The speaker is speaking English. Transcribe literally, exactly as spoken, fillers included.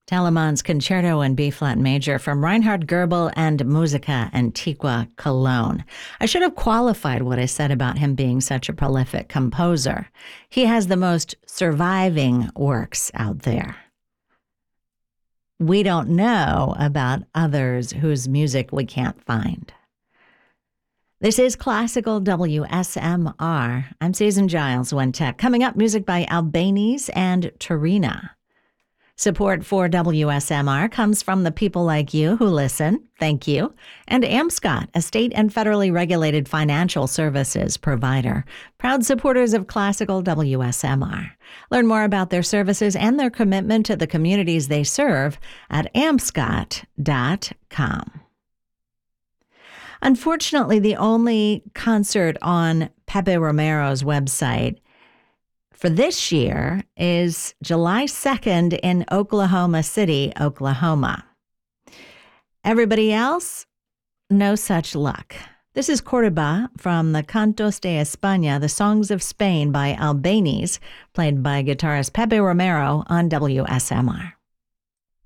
Telemann's Concerto in B-flat major from Reinhard Goebel and Musica Antiqua Cologne. I should have qualified what I said about him being such a prolific composer. He has the most surviving works out there. We don't know about others whose music we can't find. This is Classical W S M R. I'm Susan Giles, One Tech. Coming up, music by Albanese and Tarina. Support for W S M R comes from the people like you who listen. Thank you. And Amscot, a state and federally regulated financial services provider. Proud supporters of Classical W S M R. Learn more about their services and their commitment to the communities they serve at amscot dot com. Unfortunately, the only concert on Pepe Romero's website for this year is July second in Oklahoma City, Oklahoma. Everybody else, no such luck. This is Córdoba from the Cantos de España, the Songs of Spain by Albanese, played by guitarist Pepe Romero on W S M R.